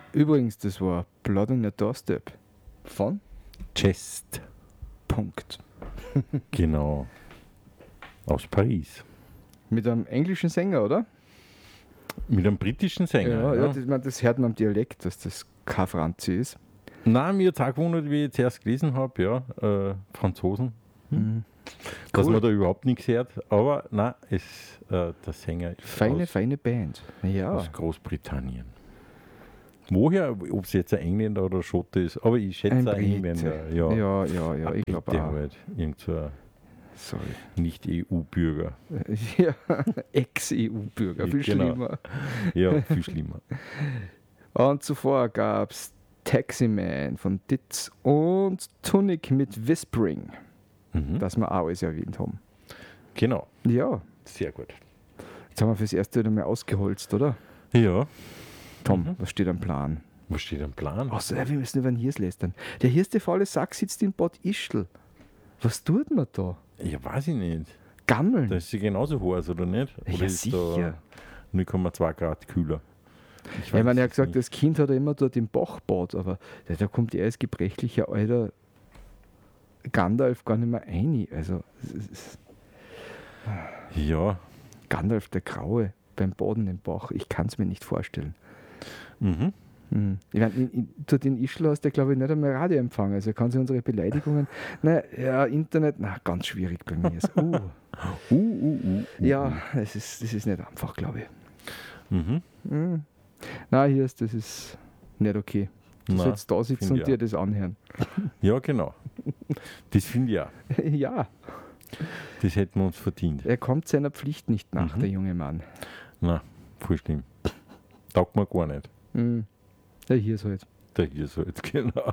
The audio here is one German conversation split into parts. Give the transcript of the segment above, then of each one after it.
Übrigens, das war Blood on Your Doorstep von Chest. Punkt. Genau. Aus Paris. Mit einem englischen Sänger, oder? Mit einem britischen Sänger. Ja, das hört man am Dialekt, dass das kein Franzi ist. Nein, mir hat es auch gewundert, wie ich zuerst gelesen habe, Franzosen. Dass Cool. man da überhaupt nichts hört. Aber nein, der Sänger ist Feine Band. Ja. aus Großbritannien. Woher, ob es jetzt ein Engländer oder ein Schotte ist, aber ich schätze ein Brite. Engländer. Ja, Ja, ich glaube Brite auch. halt. Irgend so ein Sorry. Nicht-EU-Bürger. Ja, Ex-EU-Bürger, viel Genau. schlimmer. Ja, viel schlimmer. Und zuvor gab es Taxi Man von Ditz und Tunic mit Whispering, das wir auch alles erwähnt haben. Genau, Ja, sehr gut. jetzt haben wir fürs erste wieder mal ausgeholzt, oder? Ja, Tom, was steht am Plan? was steht am Plan? Außer, wir müssen über den Hirs lästern. Der hirste faule Sack sitzt in Bad Ischl. Was tut man da? Ja, weiß ich nicht. Gammeln? Da ist sie genauso heiß, oder nicht? Oder Ja, ist sicher. da 0,2 Grad kühler? Ich meine, er hat es gesagt, nicht. das Kind hat er immer dort im Bach gebaut, aber da kommt er als gebrechlicher alter Gandalf gar nicht mehr rein. Also, es ist Ja, Gandalf der Graue beim Baden im Bach. Ich kann es mir nicht vorstellen. mhm. Ich meine, dort in Ischl hast du, glaube ich, nicht einmal Radioempfang. Also kann sich unsere Beleidigungen, Internet, ganz schwierig bei mir. Ja, das ist nicht einfach, glaube ich. Mhm. Nein, das ist nicht okay. Du Na, sollst da sitzen find und ich dir auch. das anhören. Ja, genau. Das finde ich auch. Ja, Das hätten wir uns verdient. er kommt seiner Pflicht nicht nach, Mhm. der junge Mann. Na, voll schlimm. Taugt mir gar nicht. Ja, hier ist halt. Der hier so jetzt, genau.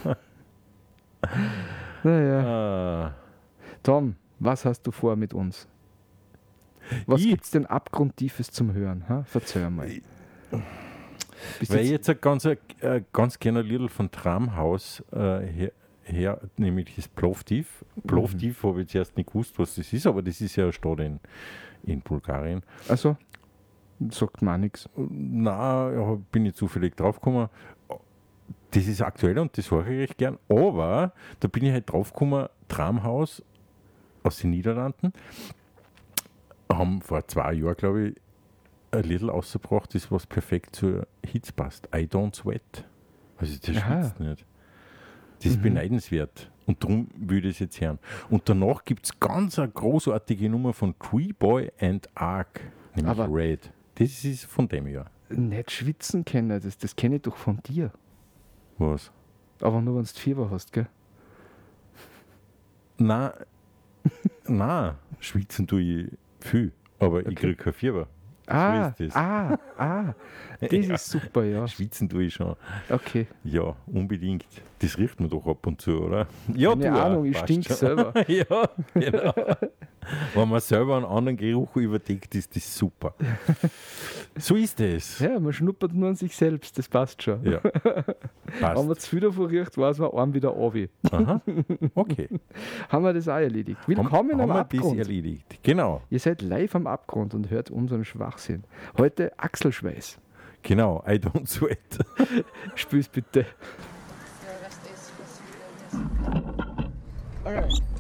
Naja. Ah, Tom, was hast du vor mit uns? Was Ich? gibt es denn Abgrundtiefes zum Hören? Ha? Verzeih mal. Bist weil ich jetzt, jetzt ganz gerne ein Lied von Tramhaus her, nämlich das Plovdiv. Plovdiv habe ich zuerst nicht gewusst, was das ist, aber das ist ja eine Stadt in Bulgarien. also, sagt mir nichts. Na, ja, bin ich zufällig draufgekommen. Das ist aktuell und das höre ich recht gern. Aber da bin ich halt draufgekommen, Tramhaus aus den Niederlanden haben vor 2 Jahren, glaube ich, ein Lied rausgebracht, das was perfekt zur Hitze passt. I don't sweat. Also der Aha. schwitzt nicht. Das ist beneidenswert. Und darum würde ich es jetzt hören. Und danach gibt es ganz eine großartige Nummer von Treeboy and Ark, nämlich Aber- Red. Das ist von dem Jahr. Nicht schwitzen kennen, das kenne ich doch von dir. Was? Aber nur wenn du Fieber hast, gell? Nein, nein, schwitzen tue ich viel, aber ich kriege kein Fieber. Ah, ist das. das Ja. ist super, ja. Schwitzen tue ich schon. Okay. Ja, unbedingt. Das riecht man doch ab und zu, oder? Ja, Keine du auch, Ahnung, ich passt stink schon. selber. Ja, genau. Wenn man selber einen anderen Geruch überdeckt, ist das super. So ist es. Ja, man schnuppert nur an sich selbst, das passt schon. Ja, Wenn man passt. zu viel davon riecht, weiß man einem wieder runter. Aha. Okay. Haben wir das auch erledigt. Willkommen am haben wir das Abgrund. erledigt. Genau, Ihr seid live am Abgrund und hört unseren Schwachsinn. Heute Achselschweiß. genau. I don't sweat. Spül's bitte. The rest is just. Alright.